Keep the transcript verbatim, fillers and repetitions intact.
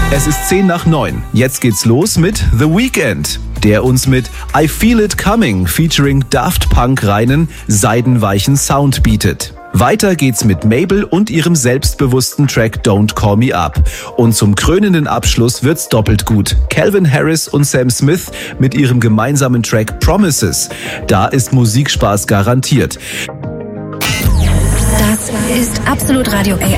Es ist zehn nach neun. Jetzt geht's los mit The Weeknd, der uns mit I Feel It Coming featuring Daft Punk reinen, seidenweichen Sound bietet. Weiter geht's mit Mabel und ihrem selbstbewussten Track Don't Call Me Up. Und zum krönenden Abschluss wird's doppelt gut. Calvin Harris und Sam Smith mit ihrem gemeinsamen Track Promises. Da ist Musikspaß garantiert. Das ist Absolut Radio A